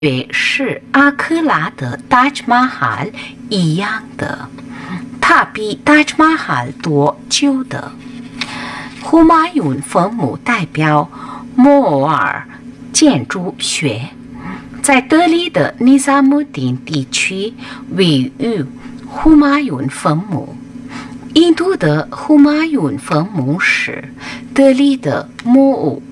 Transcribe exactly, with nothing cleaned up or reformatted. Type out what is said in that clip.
也是阿克拉的 Taj Mahal 一样的，它比 Taj Mahal 多旧的。胡马雍坟墓代表摩尔建筑学，在德里的尼萨姆丁地区位于胡马雍坟墓。印度的胡马雍坟墓是德里的摩